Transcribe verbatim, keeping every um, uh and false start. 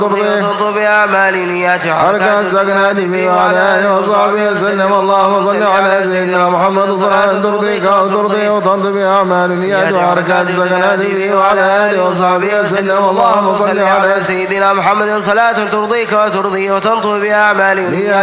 وتنطو بأعمال نيات حركات سكنات به وعلى آله وصحبه وسلم. اللهم صل على سيدنا محمد صلاة ترضيك وترضي وتنطو بأعمال نيات وحركات سكنات به وعلى آله وصحبه وسلم. اللهم صل على سيدنا محمد صلاة ترضيك وترضي وتنطو بأعمال نيات